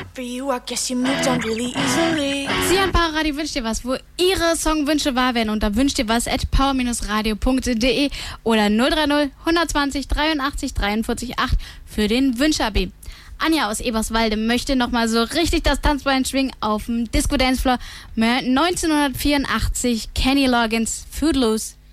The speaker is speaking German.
For you, I guess you moved on really easily. Sie an Powerradio wünscht dir was, wo Ihre Songwünsche wahr werden. Und da wünscht dir was at power-radio.de oder 030 120 83 43 8 für den Wünsch-AB. Anja aus Eberswalde möchte nochmal so richtig das Tanzbein schwingen auf dem Disco-Dancefloor. 1984 Kenny Loggins, Footloose.